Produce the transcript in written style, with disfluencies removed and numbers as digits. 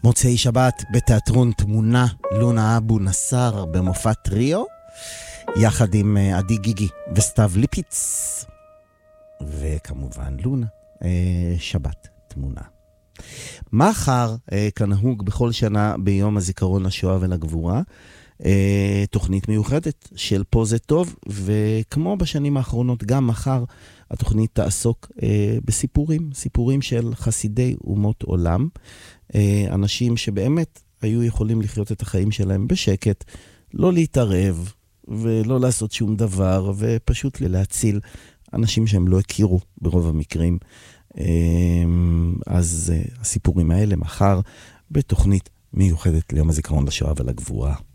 מוצאי שבת בתיאטרון תמונה, לונה אבו נסר במופע טריו, יחד עם עדי גיגי וסתיו ליפיץ, וכמובן לונה, שבת תמונה. מחר, כנהוג בכל שנה ביום הזיכרון לשואה ולגבורה, תוכנית מיוחדת של פה זה טוב, וכמו בשנים האחרונות, גם מחר התוכנית תעסוק סיפורים של חסידי אומות עולם, אנשים שבאמת היו יכולים לחיות את החיים שלהם בשקט, לא להתערב ולא לעשות שום דבר, ופשוט להציל אנשים שהם לא הכירו ברוב המקרים. אז הסיפורים האלה מחר בתוכנית מיוחדת ליום הזיכרון לשואה ולגבורה.